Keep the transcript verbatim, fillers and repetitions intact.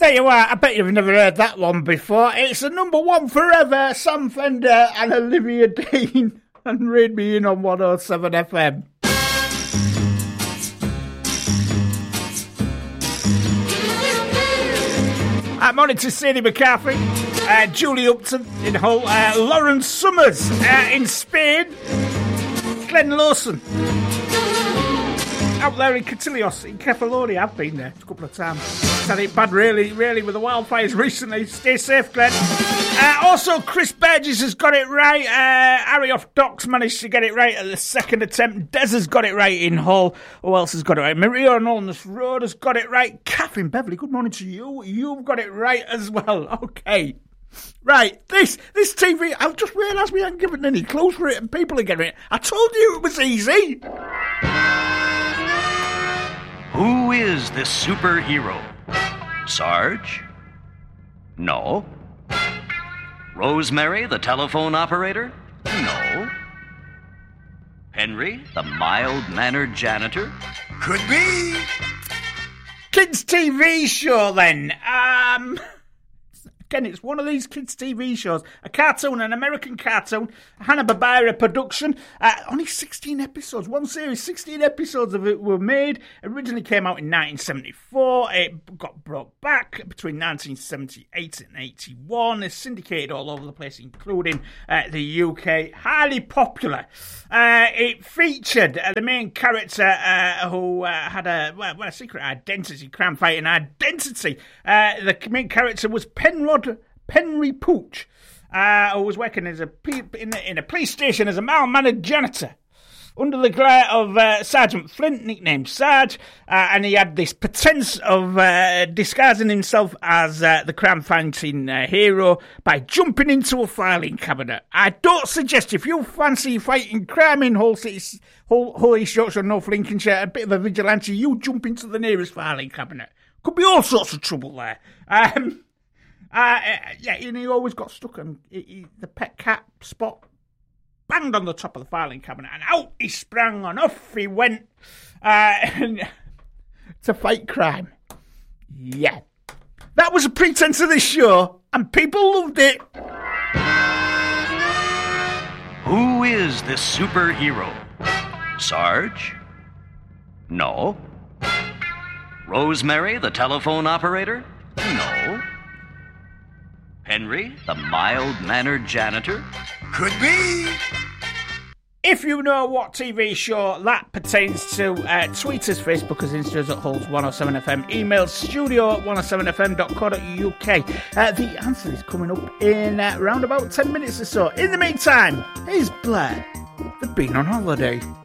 There you are. I bet you've never heard that one before. It's the number one forever, Sam Fender and Olivia Dean. And read me in on one oh seven F M. Uh, morning to Sadie McCarthy, uh, Julie Upton in Hull, uh, Lauren Summers uh, in Spain, Glenn Lawson out there in Catilios in Kefalonia. I've been there a couple of times. It's had it bad really, really with the wildfires recently. Stay safe, Glenn. Uh, also, Chris Burgess has got it right. Uh, Harry off Docks managed to get it right at the second attempt. Des has got it right in Hull. Who else has got it right? Maria on Olness Road has got it right. Catherine Beverley, good morning to you. You've got it right as well. Okay. Right, this this T V, I've just realised we haven't given any clues for it and people are getting it. I told you it was easy. Who is this superhero? Sarge? No. Rosemary, the telephone operator? No. Henry, the mild-mannered janitor? Could be. Kids T V show then. Um... Again, it's one of these kids' T V shows. A cartoon, an American cartoon, a Hanna-Barbera production. Uh, only sixteen episodes. One series, sixteen episodes of it were made. Originally came out in nineteen seventy-four. It got brought back between nineteen seventy-eight and eighty-one. It's syndicated all over the place, including uh, the U K. Highly popular. Uh, it featured uh, the main character uh, who uh, had a, well, a secret identity, crime-fighting identity. Uh, the main character was Penrod Penry Pooch, uh, who was working as a in a, in a police station as a mild-mannered janitor under the glare of uh, Sergeant Flint, nicknamed Sarge, uh, and he had this pretense of uh, disguising himself as uh, the crime-fighting uh, hero by jumping into a filing cabinet. I don't suggest if you fancy fighting crime in Hull City, Hull, Hull East Yorkshire, North Lincolnshire, a bit of a vigilante, you jump into the nearest filing cabinet. Could be all sorts of trouble there. Um... Uh, yeah, and he always got stuck on he, he, the pet cat Spot, banged on the top of the filing cabinet, and out he sprang, and off he went uh, to fight crime. Yeah, that was a pretense of this show, and people loved it. Who is this superhero? Sarge? No. Rosemary, the telephone operator? No. Henry, the mild-mannered janitor? Could be. If you know what T V show that pertains to, uh, tweet us, Facebook us, Insta us at Hulls one oh seven F M, email studio at one oh seven f m dot co dot u k. Uh, the answer is coming up in uh, around about ten minutes or so. In the meantime, here's Blair. They've been on holiday.